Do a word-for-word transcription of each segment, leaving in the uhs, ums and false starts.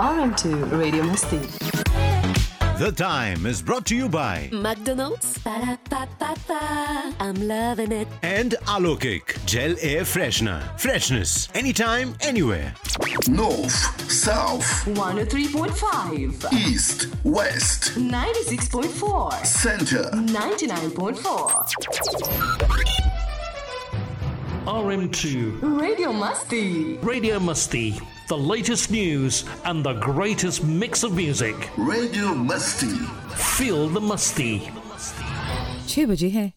R M two Radio Masti. The Time is brought to you by McDonald's. Ba-da-ba-ba-ba. I'm loving it. and Alokik Gel Air Freshener. Freshness anytime, anywhere. North, South, one oh three point five. East, West, ninety-six point four. Center. ninety-nine point four. R M two Radio Masti. Radio Musty, the latest news and the greatest mix of music. Radio Musty. Feel the Musty. छह बजे है।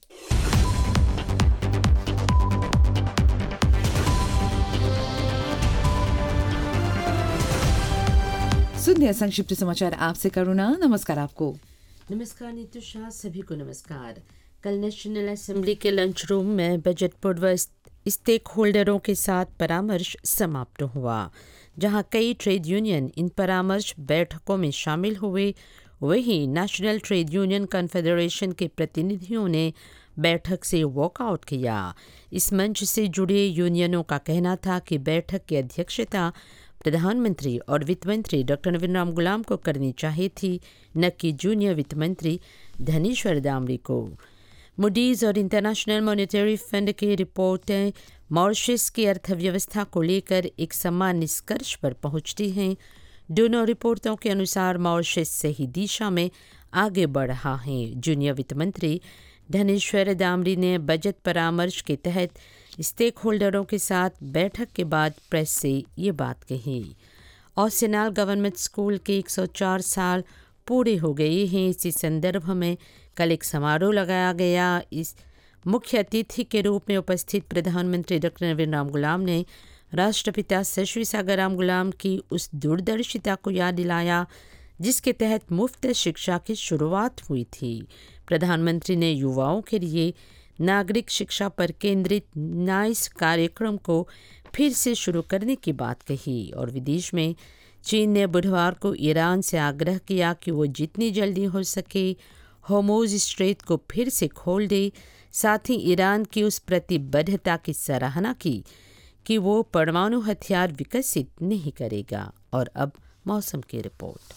सुनते हैं संक्षिप्त समाचार आपसे करुणा। नमस्कार आपको। नमस्कार नीतू शाह, सभी को नमस्कार। कल नेशनल असेंबली के लंच रूम में बजट पूर्व स्टेक होल्डरों के साथ परामर्श समाप्त हुआ, जहां कई ट्रेड यूनियन इन परामर्श बैठकों में शामिल हुए। वहीं नेशनल ट्रेड यूनियन कॉन्फेडरेशन के प्रतिनिधियों ने बैठक से वॉकआउट किया। इस मंच से जुड़े यूनियनों का कहना था कि बैठक की अध्यक्षता प्रधानमंत्री और वित्त मंत्री डॉक्टर नवीन राम गुलाम को करनी चाहिए थी, न कि जूनियर वित्त मंत्री धनेश्वर दामड़ी को। मूडीज और इंटरनेशनल मॉनेटरी फंड की रिपोर्टें मॉरिशस की अर्थव्यवस्था को लेकर एक समान निष्कर्ष पर पहुंचती हैं। दोनों रिपोर्टों के अनुसार मॉरिशस सही दिशा में आगे बढ़ रहा है। जूनियर वित्त मंत्री धनेश्वर दामड़ी ने बजट परामर्श के तहत स्टेक होल्डरों के साथ बैठक के बाद प्रेस से ये बात कही। ओसेनाल गवर्नमेंट स्कूल के एक सौ चार साल पूरे हो गए हैं। इसी संदर्भ में कल एक समारोह लगाया गया। इस मुख्य अतिथि के रूप में उपस्थित प्रधानमंत्री डॉक्टर नवीन राम गुलाम ने राष्ट्रपिता सर श्री सागर राम गुलाम की उस दूरदर्शिता को याद दिलाया जिसके तहत मुफ्त शिक्षा की शुरुआत हुई थी। प्रधानमंत्री ने युवाओं के लिए नागरिक शिक्षा पर केंद्रित नाइस कार्यक्रम को फिर से शुरू करने की बात कही। और विदेश में चीन ने बुधवार को ईरान से आग्रह किया कि वो जितनी जल्दी हो सके होर्मुज़ स्ट्रेट को फिर से खोल दे। साथ ही ईरान की उस प्रतिबद्धता की सराहना की कि वो परमाणु हथियार विकसित नहीं करेगा। और अब मौसम की रिपोर्ट।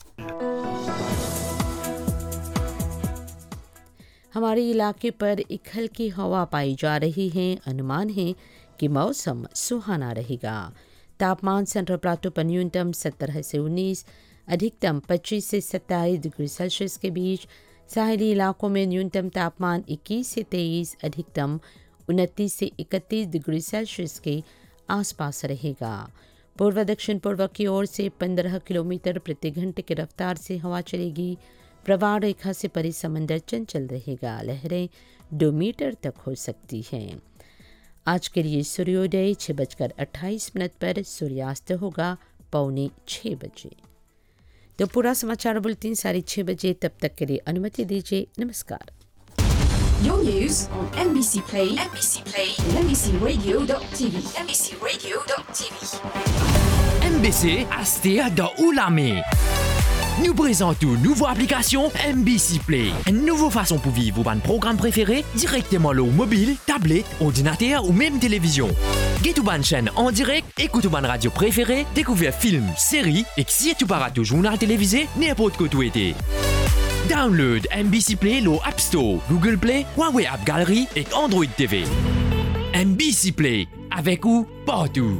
हमारे इलाके पर एक हल्की हवा पाई जा रही है। अनुमान है कि मौसम सुहाना रहेगा। तापमान सेंट्रल प्लाटो पर न्यूनतम सत्रह से उन्नीस, अधिकतम पच्चीस से सत्ताईस डिग्री सेल्सियस के बीच। साहली इलाकों में न्यूनतम तापमान इक्कीस से तेईस, अधिकतम उनतीस से इकतीस डिग्री सेल्सियस के आसपास रहेगा। पूर्व दक्षिण पूर्व की ओर से पंद्रह किलोमीटर प्रति घंटे की रफ्तार से हवा चलेगी। प्रवाह रेखा से परे समंदर चंचल रहेगा। लहरें दो मीटर तक हो सकती हैं। आज के लिए सूर्योदय छः बजकर अट्ठाईस मिनट पर, सूर्यास्त होगा पौने छः बजे। तो पूरा समाचार बुलेटिन साढ़े छः बजे, तब तक के लिए अनुमति दीजिए। नमस्कार। Your news on M B C Play, M B C Play, and M B C Radio dot T V, M B C Radio dot T V. M B C Astea da Oulame. Nous présentons une nouvelle application M B C Play. Une nouvelle façon pour vivre vos programmes préférés directement sur mobile, tablette, ordinateur ou même télévision. Get une chaîne en direct, écoute une radio préférée, découvrir films, séries et si tu pars au journal télévisé, n'importe quoi tu étais. Download M B C Play sur App Store, Google Play, Huawei App Gallery et Android T V. M B C Play, avec ou partout.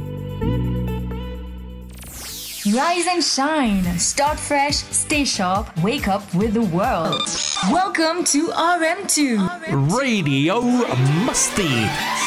Rise and shine. Start fresh, stay sharp, wake up with the world. Welcome to R M two. Radio Musty.